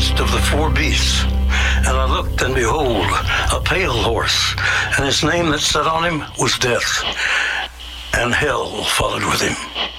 midst of the four beasts. And I looked, and behold, a pale horse, and his name that sat on him was Death, and hell followed with him.